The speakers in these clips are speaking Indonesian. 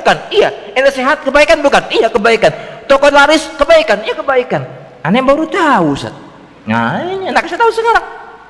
bukan? Iya. Ente sehat, kebaikan bukan? Iya, kebaikan. Toko laris, kebaikan? Iya, kebaikan. Aneh baru tahu, Ustaz. Nah, ini anak saya tahu sekarang.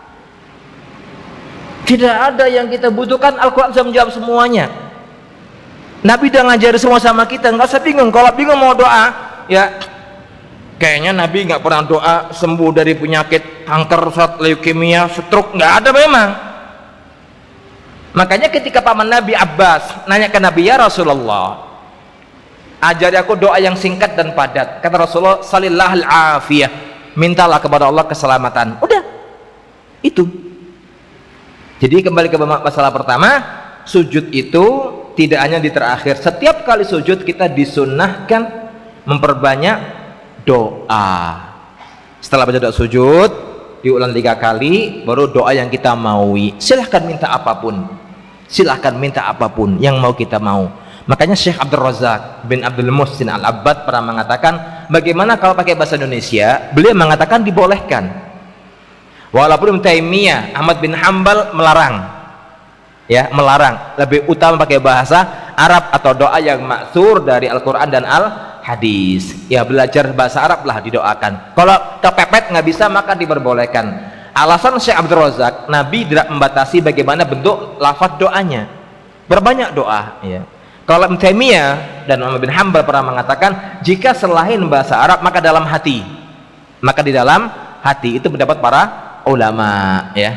Tidak ada yang kita butuhkan, Al-Quran bisa menjawab semuanya. Nabi udah ngajari semua sama kita, nggak usah bingung. Kalau bingung mau doa, ya kayaknya Nabi nggak pernah doa sembuh dari penyakit kanker, leukemia, stroke, nggak ada memang. Makanya ketika paman Nabi Abbas nanya ke Nabi, ya Rasulullah, ajari aku doa yang singkat dan padat. Kata Rasulullah, salillahal afiyah, mintalah kepada Allah keselamatan. Udah, itu. Jadi kembali ke masalah pertama, sujud itu tidak hanya di terakhir. Setiap kali sujud kita disunnahkan memperbanyak doa. Setelah baca doa sujud, diulang 3 kali, baru doa yang kita maui. Silahkan minta apapun, silahkan minta apapun yang mau kita mau. Makanya Syekh Abdul Razak bin Abdul Muhsin Al-Abbad pernah mengatakan, bagaimana kalau pakai bahasa Indonesia? Beliau mengatakan dibolehkan. Walaupun Ibnu Taimiyah, Ahmad bin Hambal melarang, ya, melarang. Lebih utama pakai bahasa Arab atau doa yang maksur dari Al-Quran dan Al-Hadis. Ya, belajar bahasa Arab lah didoakan. Kalau kepepet nggak bisa, maka diperbolehkan. Alasan Syekh Abdul Razak, Nabi tidak membatasi bagaimana bentuk lafaz doanya. Berbanyak doa, ya. Kalau Ibnu Taimiyah dan Ahmad bin Hambal pernah mengatakan, jika selain bahasa Arab maka dalam hati. Maka di dalam hati, itu pendapat para ulama, ya.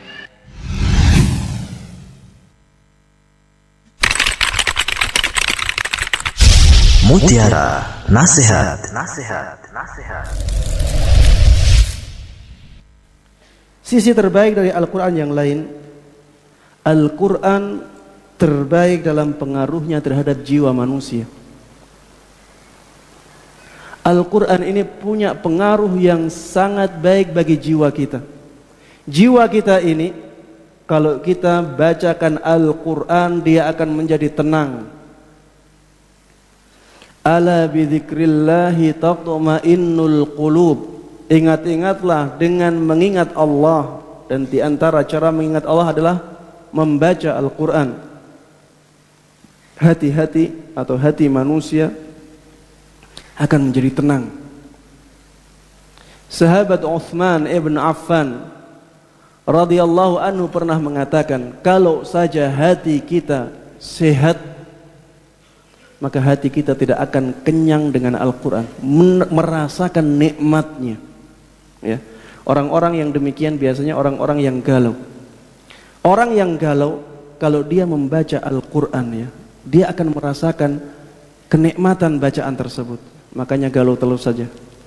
Mutiara Nasihat. Sisi terbaik dari Al-Quran yang lain, Al-Quran terbaik dalam pengaruhnya terhadap jiwa manusia. Al-Quran ini punya pengaruh yang sangat baik bagi jiwa kita. Jiwa kita ini, kalau kita bacakan Al-Quran, dia akan menjadi tenang. Ala bidzikrillahi tatma'innul qulub. Ingat-ingatlah dengan mengingat Allah. Dan di antara cara mengingat Allah adalah membaca Al-Quran. Hati-hati atau hati manusia akan menjadi tenang. Sahabat Utsman ibn Affan radhiyallahu anhu pernah mengatakan, kalau saja hati kita sehat, maka hati kita tidak akan kenyang dengan Al-Quran, merasakan nikmatnya, ya. Orang-orang yang demikian biasanya orang-orang yang galau. Orang yang galau, kalau dia membaca Al-Quran, ya, dia akan merasakan kenikmatan bacaan tersebut. Makanya galau terus saja,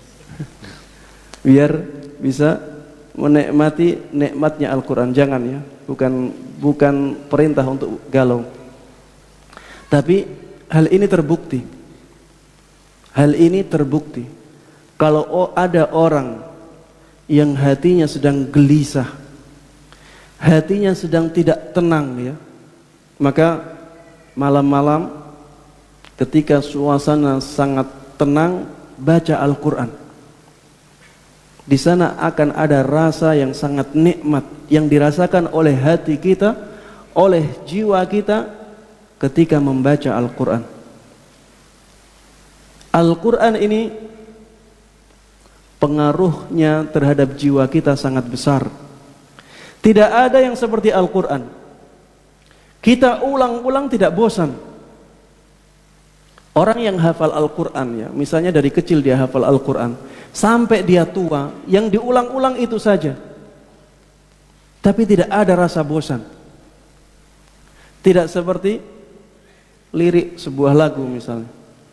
biar bisa menikmati nikmatnya Al-Quran. Jangan, ya, bukan perintah untuk galau. Tapi hal ini terbukti. Kalau ada orang yang hatinya sedang gelisah, hatinya sedang tidak tenang, ya, maka malam-malam ketika suasana sangat tenang, baca Al-Quran. Di sana akan ada rasa yang sangat nikmat yang dirasakan oleh hati kita, oleh jiwa kita ketika membaca Al-Quran. Al-Quran ini pengaruhnya terhadap jiwa kita sangat besar. Tidak ada yang seperti Al-Quran. Kita ulang-ulang tidak bosan. Orang yang hafal Al-Quran, ya, misalnya dari kecil dia hafal Al-Quran, sampai dia tua, yang diulang-ulang itu saja. Tapi tidak ada rasa bosan. Tidak seperti lirik sebuah lagu misalnya.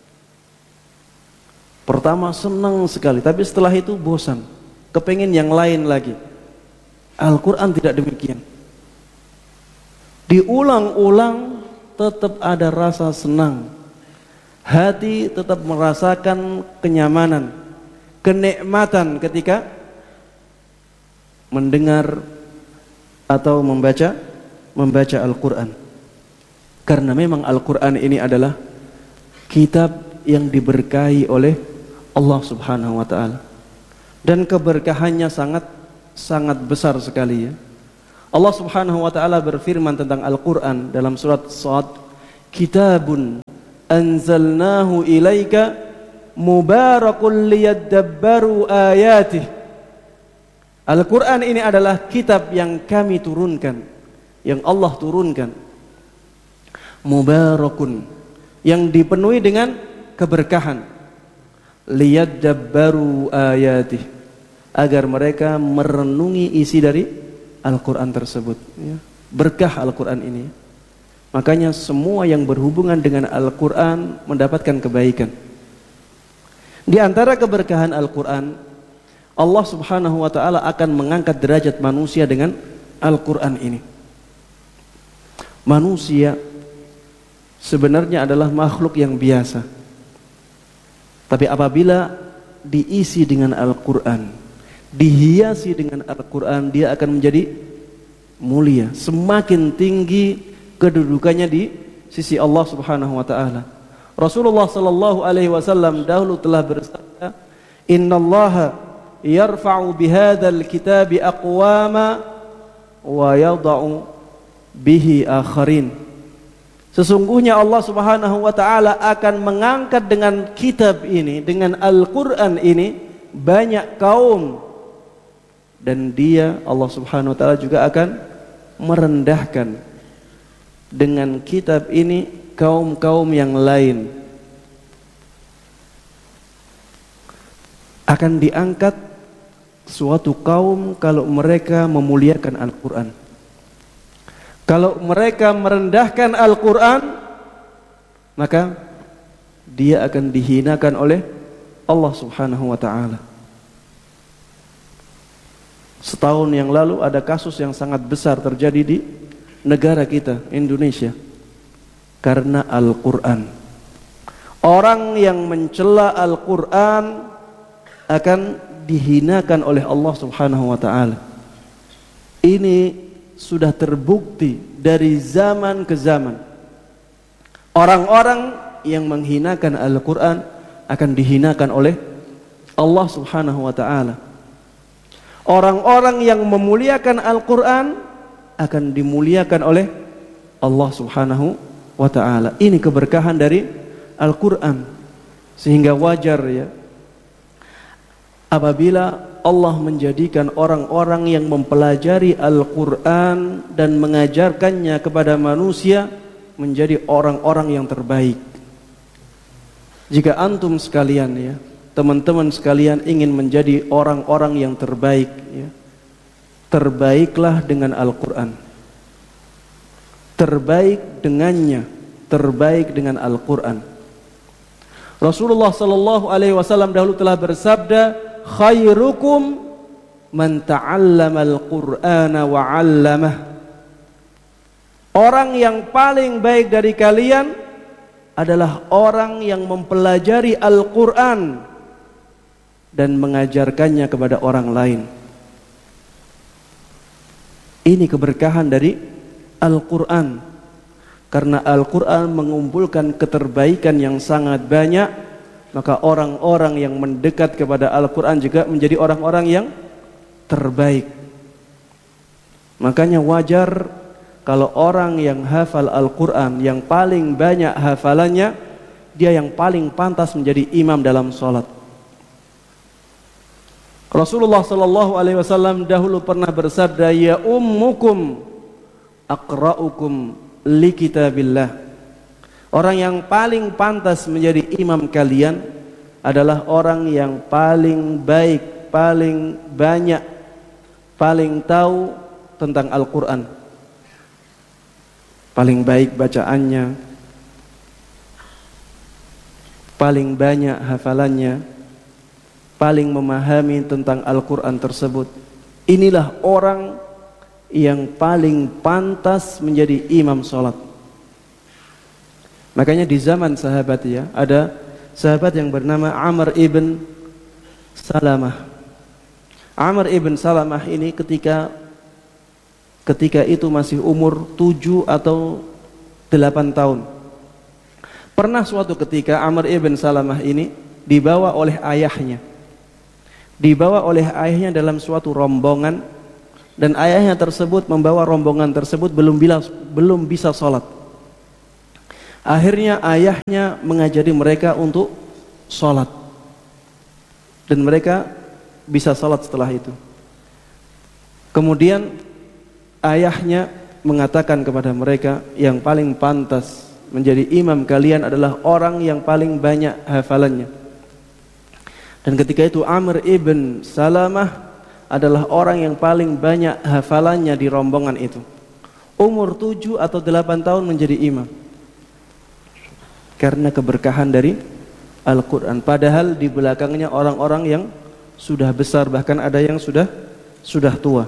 Pertama senang sekali, tapi setelah itu bosan, kepengin yang lain lagi. Al-Quran tidak demikian. Diulang-ulang tetap ada rasa senang. Hati tetap merasakan kenyamanan, kenikmatan ketika mendengar atau membaca Al-Quran. Karena memang Al-Quran ini adalah kitab yang diberkahi oleh Allah Subhanahu wa ta'ala, dan keberkahannya sangat besar sekali, ya. Allah Subhanahu wa ta'ala berfirman tentang Al-Quran dalam surat Shad, kitabun anzalnahu ilaika mubarakun liyadabbaru ayatih. Al-Quran ini adalah kitab yang kami turunkan, yang Allah turunkan, mubarakun, yang dipenuhi dengan keberkahan, liyadabbaru ayatih, agar mereka merenungi isi dari Al-Quran tersebut, ya. Berkah Al-Quran ini. Makanya semua yang berhubungan dengan Al-Quran mendapatkan kebaikan. Di antara keberkahan Al-Quran, Allah subhanahu wa ta'ala akan mengangkat derajat manusia dengan Al-Quran ini. Manusia sebenarnya adalah makhluk yang biasa, tapi apabila diisi dengan Al-Quran, dihiasi dengan Al-Quran, dia akan menjadi mulia, semakin tinggi kedudukannya di sisi Allah subhanahu wa ta'ala. Rasulullah sallallahu alaihi wasallam dahulu telah bersabda, innallaha yarfa'u bihadzal kitabi aqwama wa yada'u bihi akharin. Sesungguhnya Allah subhanahu wa ta'ala akan mengangkat dengan kitab ini, dengan Al-Quran ini, banyak kaum, dan dia, Allah subhanahu wa ta'ala, juga akan merendahkan dengan kitab ini kaum-kaum yang lain. Akan diangkat suatu kaum kalau mereka memuliakan Al-Quran. Kalau mereka merendahkan Al-Quran, maka dia akan dihinakan oleh Allah subhanahu wa ta'ala. Setahun yang lalu ada kasus yang sangat besar terjadi di negara kita, Indonesia, karena Al-Quran. Orang yang mencela Al-Quran akan dihinakan oleh Allah subhanahu wa ta'ala. Ini sudah terbukti dari zaman ke zaman. Orang-orang yang menghinakan Al-Quran akan dihinakan oleh Allah subhanahu wa ta'ala. Orang-orang yang memuliakan Al-Quran akan dimuliakan oleh Allah subhanahu wa ta'ala. Ini keberkahan dari Al-Quran. Sehingga wajar, ya, apabila Allah menjadikan orang-orang yang mempelajari Al-Quran dan mengajarkannya kepada manusia menjadi orang-orang yang terbaik. Jika antum sekalian, ya, teman-teman sekalian ingin menjadi orang-orang yang terbaik, ya, terbaiklah dengan Al-Quran. Terbaik dengannya, terbaik dengan Al-Quran. Rasulullah sallallahu alaihi wasallam dahulu telah bersabda, khairukum man ta'allama al-Qur'ana wa 'allamah. Orang yang paling baik dari kalian adalah orang yang mempelajari Al-Qur'an dan mengajarkannya kepada orang lain. Ini keberkahan dari Al-Qur'an. Karena Al-Qur'an mengumpulkan keterbaikan yang sangat banyak, maka orang-orang yang mendekat kepada Al-Quran juga menjadi orang-orang yang terbaik. Makanya wajar kalau orang yang hafal Al-Quran, yang paling banyak hafalannya, dia yang paling pantas menjadi imam dalam sholat. Rasulullah SAW dahulu pernah bersabda, ya ummukum aqra'ukum li kitabillah. Orang yang paling pantas menjadi imam kalian adalah orang yang paling baik, paling banyak, paling tahu tentang Al-Quran, paling baik bacaannya, paling banyak hafalannya, paling memahami tentang Al-Quran tersebut. Inilah orang yang paling pantas menjadi imam sholat. Makanya di zaman sahabat, ya, ada sahabat yang bernama Amr ibn Salamah. Amr ibn Salamah ini ketika itu masih umur 7 atau 8 tahun. Pernah suatu ketika Amr ibn Salamah ini dibawa oleh ayahnya. Dibawa oleh ayahnya dalam suatu rombongan, dan ayahnya tersebut membawa rombongan tersebut belum bisa sholat. Akhirnya ayahnya mengajari mereka untuk sholat, dan mereka bisa sholat setelah itu. Kemudian ayahnya mengatakan kepada mereka, yang paling pantas menjadi imam kalian adalah orang yang paling banyak hafalannya. Dan ketika itu Amr ibn Salamah adalah orang yang paling banyak hafalannya di rombongan itu. Umur 7 atau 8 tahun menjadi imam, karena keberkahan dari Al-Quran. Padahal di belakangnya orang-orang yang sudah besar, bahkan ada yang sudah tua.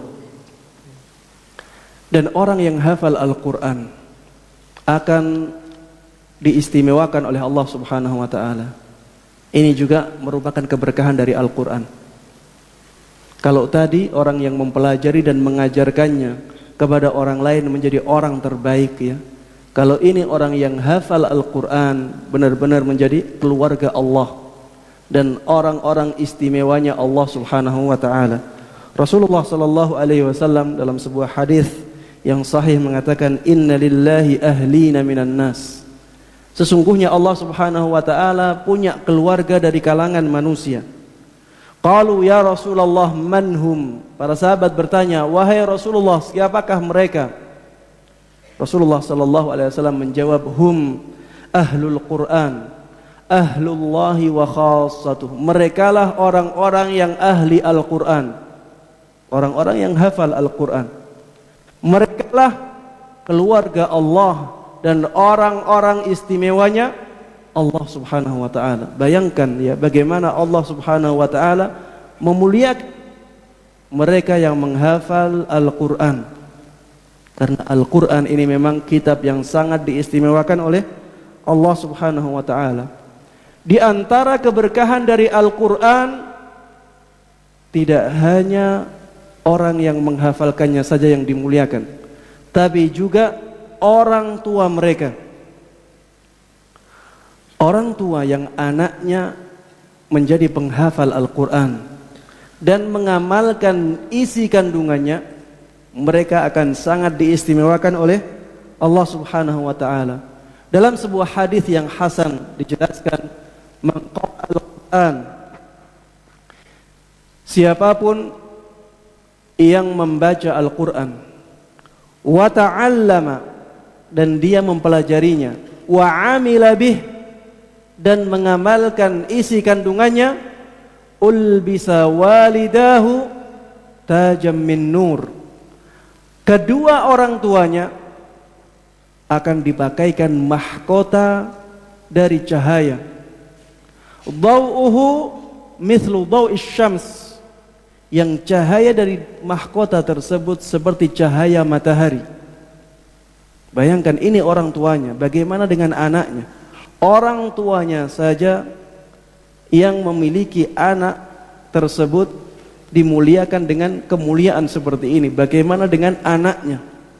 Dan orang yang hafal Al-Quran akan diistimewakan oleh Allah Subhanahu wa ta'ala. Ini juga merupakan keberkahan dari Al-Quran. Kalau tadi orang yang mempelajari dan mengajarkannya kepada orang lain menjadi orang terbaik, ya. Kalau ini orang yang hafal Al-Quran benar-benar menjadi keluarga Allah dan orang-orang istimewanya Allah Subhanahu wa ta'ala. Rasulullah sallallahu alaihi wasallam dalam sebuah hadis yang sahih mengatakan, inna lillahi ahlina minan nas. Sesungguhnya Allah Subhanahu wa ta'ala punya keluarga dari kalangan manusia. Qalu ya Rasulullah manhum. Para sahabat bertanya, wahai Rasulullah, siapakah mereka? Rasulullah sallallahu alaihi wasallam menjawab, hum ahlul Quran, ahlullahi wa khassatuh. Merekalah orang-orang yang ahli Al-Quran, orang-orang yang hafal Al-Quran. Merekalah keluarga Allah dan orang-orang istimewanya Allah Subhanahu wa ta'ala. Bayangkan ya, bagaimana Allah Subhanahu wa ta'ala memuliakan mereka yang menghafal Al-Quran. Karena Al-Quran ini memang kitab yang sangat diistimewakan oleh Allah Subhanahu wa ta'ala. Di antara keberkahan dari Al-Quran, tidak hanya orang yang menghafalkannya saja yang dimuliakan, tapi juga orang tua mereka. Orang tua yang anaknya menjadi penghafal Al-Quran dan mengamalkan isi kandungannya, mereka akan sangat diistimewakan oleh Allah Subhanahu wa ta'ala. Dalam sebuah hadis yang hasan dijelaskan, man qara'a al-Quran, siapapun yang membaca Al-Quran, wa ta'allama, dan dia mempelajarinya, wa amila bih, dan mengamalkan isi kandungannya, ulbisa walidahu tajam min nur. Kedua orang tuanya akan dipakaikan mahkota dari cahaya. Dhau'uhu mithlu dhau'is syams, yang cahaya dari mahkota tersebut seperti cahaya matahari. Bayangkan ini orang tuanya, bagaimana dengan anaknya? Orang tuanya saja yang memiliki anak tersebut dimuliakan dengan kemuliaan seperti ini, bagaimana dengan anaknya?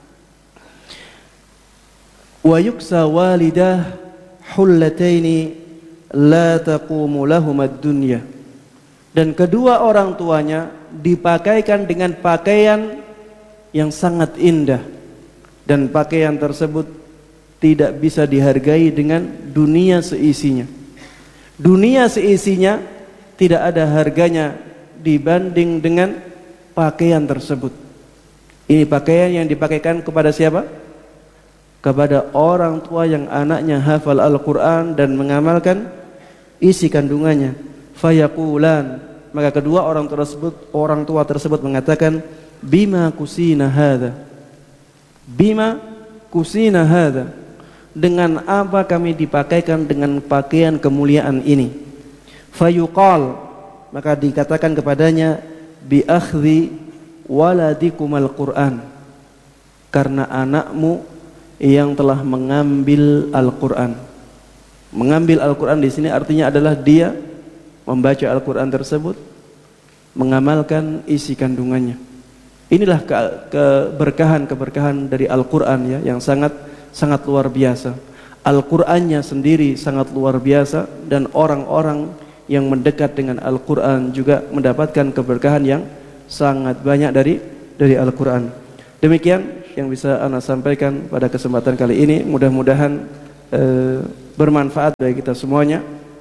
Wa yuksa walidah hullataini la taqumu lahum ad-dunya, dan kedua orang tuanya dipakaikan dengan pakaian yang sangat indah, dan pakaian tersebut tidak bisa dihargai dengan dunia seisinya. Dunia seisinya tidak ada harganya dibanding dengan pakaian tersebut. Ini pakaian yang dipakaikan kepada siapa? Kepada orang tua yang anaknya hafal Al-Quran dan mengamalkan isi kandungannya. Fayaqulan, maka kedua orang tua tersebut mengatakan, bima kusina hadza, bima kusina hadza, dengan apa kami dipakaikan dengan pakaian kemuliaan ini? Fayuqal, maka dikatakan kepadanya, bi akhdhi waladikum al-Quran, karena anakmu yang telah mengambil Al-Quran. Mengambil Al-Quran di sini artinya adalah dia membaca Al-Quran tersebut, mengamalkan isi kandungannya. Inilah keberkahan dari Al-Quran ya, yang sangat luar biasa. Al-Qurannya sendiri sangat luar biasa, dan orang-orang yang mendekat dengan Al-Quran juga mendapatkan keberkahan yang sangat banyak dari Al-Quran. Demikian yang bisa ana sampaikan pada kesempatan kali ini. Mudah-mudahan bermanfaat bagi kita semuanya.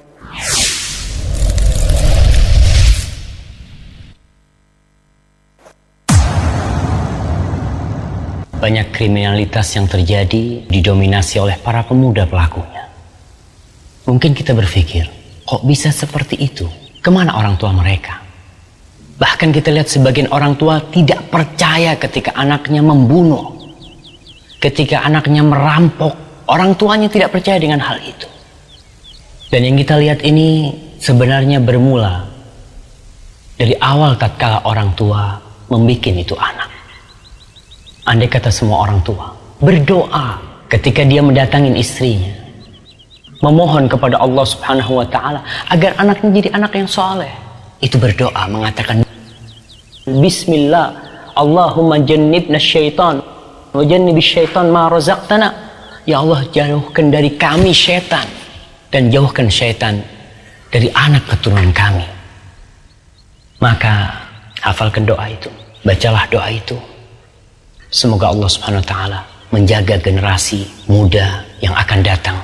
Banyak kriminalitas yang terjadi didominasi oleh para pemuda pelakunya. Mungkin kita berpikir, kok bisa seperti itu? Kemana orang tua mereka? Bahkan kita lihat sebagian orang tua tidak percaya ketika anaknya membunuh, ketika anaknya merampok. Orang tuanya tidak percaya dengan hal itu. Dan yang kita lihat ini sebenarnya bermula dari awal tatkala orang tua membuat itu anak. Andai kata semua orang tua berdoa ketika dia mendatangin istrinya, memohon kepada Allah Subhanahu wa ta'ala agar anaknya jadi anak yang soleh. Itu berdoa mengatakan Bismillah, Allahumma jannibna syaitan wa jannibis syaitan ma razaqtana. Ya Allah, jauhkan dari kami syaitan dan jauhkan syaitan dari anak keturunan kami. Maka hafalkan doa itu, bacalah doa itu. Semoga Allah Subhanahu wa ta'ala menjaga generasi muda yang akan datang.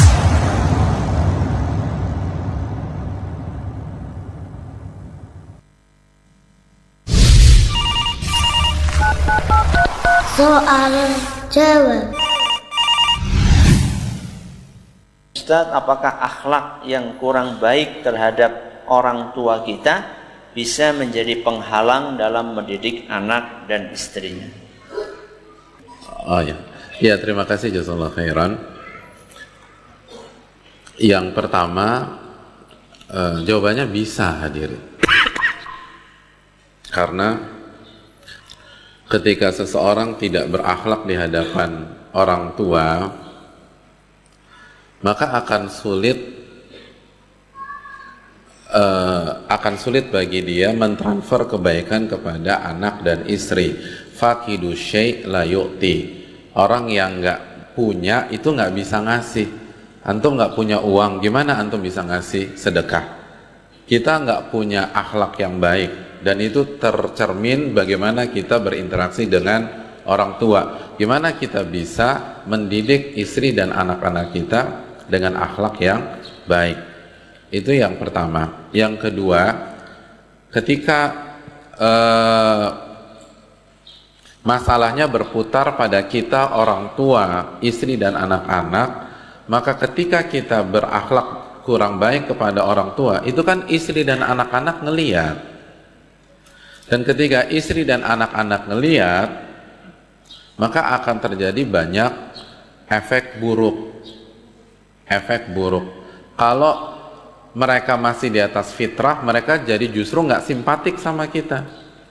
Soal jawab. Ustaz, apakah akhlak yang kurang baik terhadap orang tua kita bisa menjadi penghalang dalam mendidik anak dan istrinya? Oh ya, ya terima kasih jazakallahu khairan. Yang pertama, jawabannya bisa hadirin. Karena ketika seseorang tidak berakhlak di hadapan orang tua, maka akan sulit bagi dia mentransfer kebaikan kepada anak dan istri. Faqidu syai' la yu'ti. Orang yang nggak punya itu nggak bisa ngasih. Antum nggak punya uang, gimana antum bisa ngasih sedekah? Kita nggak punya akhlak yang baik, dan itu tercermin bagaimana kita berinteraksi dengan orang tua. Gimana kita bisa mendidik istri dan anak-anak kita dengan akhlak yang baik. Itu yang pertama. Yang kedua, ketika masalahnya berputar pada kita orang tua, istri dan anak-anak, maka ketika kita berakhlak kurang baik kepada orang tua, itu kan istri dan anak-anak ngelihat. Dan ketika istri dan anak-anak ngelihat, maka akan terjadi banyak efek buruk. Efek buruk. Kalau mereka masih di atas fitrah, mereka jadi justru nggak simpatik sama kita.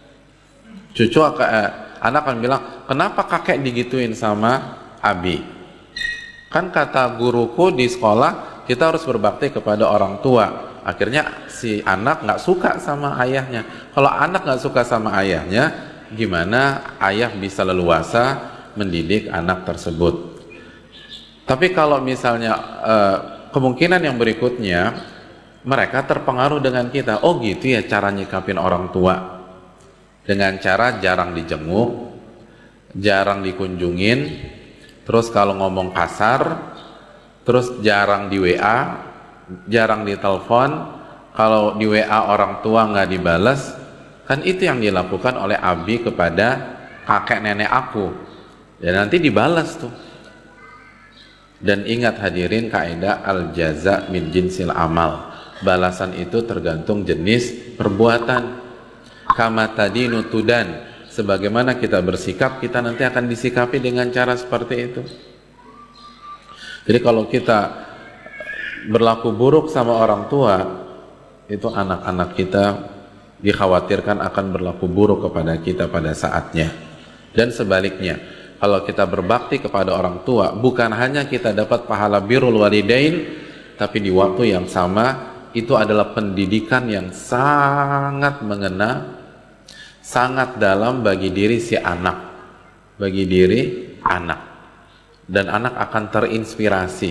Anak akan bilang, kenapa kakek digituin sama Abi? Kan kata guruku di sekolah, kita harus berbakti kepada orang tua. Akhirnya si anak nggak suka sama ayahnya. Kalau anak nggak suka sama ayahnya, gimana ayah bisa leluasa mendidik anak tersebut? Tapi kalau misalnya kemungkinan yang berikutnya, mereka terpengaruh dengan kita. Oh gitu ya cara nyikapin orang tua. Dengan cara jarang dijenguk, jarang dikunjungin, terus kalau ngomong kasar, terus jarang di WA, jarang ditelepon. Kalau di WA orang tua nggak dibalas, kan itu yang dilakukan oleh Abi kepada kakek nenek aku. Dan nanti dibalas tuh. Dan ingat hadirin, kaidah al-jaza min jinsil amal. Balasan itu tergantung jenis perbuatan. Kama tadinu tudan, sebagaimana kita bersikap, kita nanti akan disikapi dengan cara seperti itu. Jadi kalau kita berlaku buruk sama orang tua, itu anak-anak kita dikhawatirkan akan berlaku buruk kepada kita pada saatnya. Dan sebaliknya, kalau kita berbakti kepada orang tua, bukan hanya kita dapat pahala birrul walidain, tapi di waktu yang sama itu adalah pendidikan yang sangat mengena, sangat dalam bagi diri si anak, bagi diri anak, dan anak akan terinspirasi.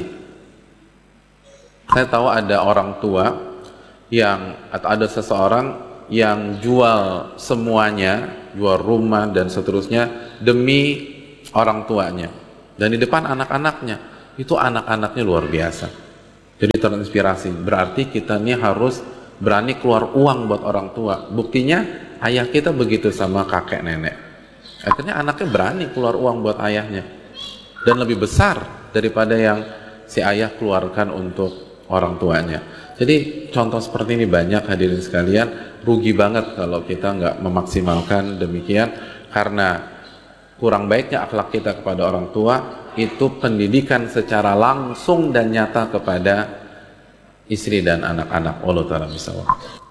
Saya tahu ada orang tua atau ada seseorang yang jual semuanya, jual rumah dan seterusnya demi orang tuanya dan di depan anak-anaknya. itu anak-anaknya luar biasa. Jadi terinspirasi. Berarti kita ini harus berani keluar uang buat orang tua. Buktinya ayah kita begitu sama kakek nenek. Akhirnya anaknya berani keluar uang buat ayahnya. Dan lebih besar daripada yang si ayah keluarkan untuk orang tuanya. Jadi contoh seperti ini banyak hadirin sekalian. Rugi banget kalau kita nggak memaksimalkan demikian. Karena kurang baiknya akhlak kita kepada orang tua itu pendidikan secara langsung dan nyata kepada istri dan anak-anak. Allah Ta'ala bisawab.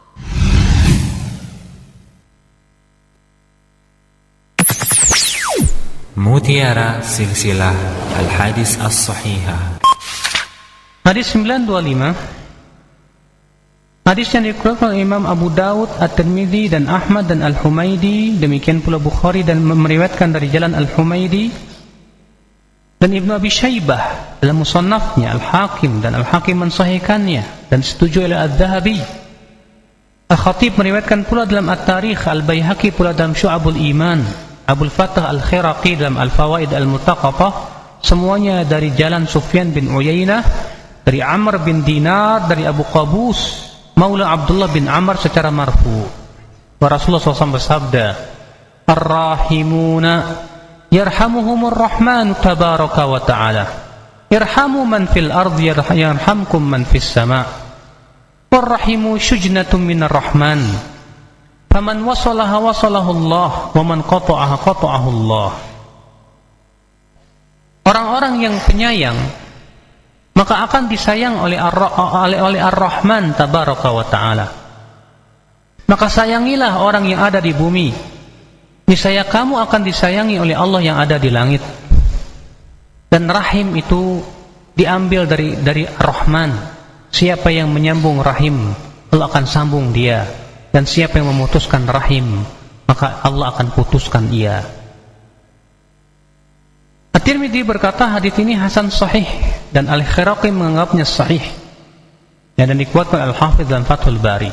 Mutiara Silsilah Al-Hadis As-Sahihah. Hadis 925. Hadis yang dikeluarkan oleh Imam Abu Dawud, At-Tirmidzi dan Ahmad dan Al-Humaidi, demikian pula Bukhari dan meriwayatkan dari jalan Al-Humaidi dan Ibnu Abi Syaibah dalam musannafnya, Al-Hakim dan Al-Hakim mensahihkannya dan setuju oleh Al-Dhahabi. Al-Khatib meriwayatkan pula dalam At-Tarikh, Al-Baihaqi pula dalam Syu'abul Iman, Abul Fathah Al-Khiraqi dalam Al-Fawaid Al-Mutaqaffah, semuanya dari jalan Sufyan bin Uyainah, dari Amr bin Dinar, dari Abu Qabus Maula Abdullah bin Amr secara marfu. Wa Rasulullah SAW bersabda, Ar-Rahimuna yarhamuhumur Rahman tabaraka wa ta'ala. Irhamu man fil ardi yarhamkum man fis sama'. War-rahimu syujnatun minar Rahman. Faman wasalaha wasalahu Allah, wa man qata'aha qata'ahu Allah. Orang-orang yang penyayang maka akan disayang oleh Ar-Rahman tabaraka wa ta'ala. Maka sayangilah orang yang ada di bumi, niscaya kamu akan disayangi oleh Allah yang ada di langit. Dan rahim itu diambil dari Ar-Rahman. Siapa yang menyambung rahim, Allah akan sambung dia. Dan siapa yang memutuskan rahim, maka Allah akan putuskan ia. At-Tirmidzi berkata hadis ini hasan sahih dan Al-Khiraqi menganggapnya sahih. Dan dikuatkan Al-Hafidz dalam Fathul Bari.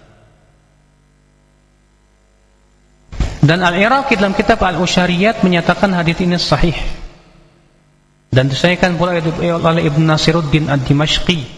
Dan Al-Iraqi dalam kitab Al-Usyariyat menyatakan hadis ini sahih. Dan disahihkan pula oleh Ibn Nasiruddin Ad-Dimashqi